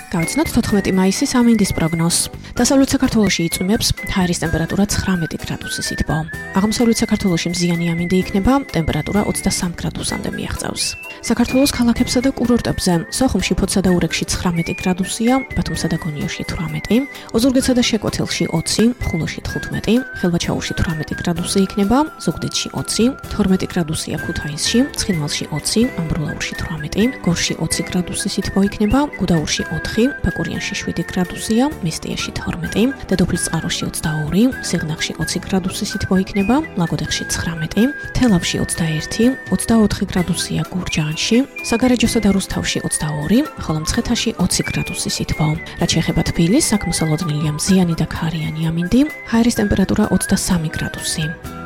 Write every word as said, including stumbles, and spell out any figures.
გავიცნოთ თოთხმეტი მაისის ამინდის პროგნოზს. დასავლეთ საქართველოში იწვიმებს ჰაერის ტემპერატურა ცხრამეტი გრადუსი სითბო. აღმოსავლეთ საქართველოში მზიანი ამინდი იქნება, ტემპერატურა ოცდასამ გრადუსამდე მიაღწევს. საქართველოს ქალაქებსა და კურორტებზე სოხუმში, ფოთსა და ურეკში ცხრამეტი გრადუსია, ბათუმსა და გონიოში თვრამეტი, ოზურგეთსა და შეკვეთილში ოცი, ხულოში თხუთმეტი, ხილვაჩაურში თვრამეტი გრადუსი იქნება, ზუგდიდში ოცი, თორმეტი გრადუსია ქუთაისში, ცხინვალში ოცი, ამბროლაურში თვრამეტი, გორში ოცი გრადუსი სითბო იქნება, გუდაურში ოთხი, ბაკურიანში შვიდი გრადუსია, მესტიაში თორმეტი, დედოფლის წყაროში ოცდაორი, სიღნაღში ოცი გრადუსი სითბო იქნება, ლაგოდეხში ცხრამეტი, თელავში ოცდაერთი, ოცდაოთხი გრადუსია გურჯაანში, საგარეჯოსა და რუსთავში ოცდაორი, ხოლო მცხეთაში ოცი გრადუსი სითბო. რაც შეეხება თბილის, აქ მოსალოდნელია მზიანი და ქარიანი ამინდი, ჰაერის ტემპერატურა ოცდასამი გრადუსი.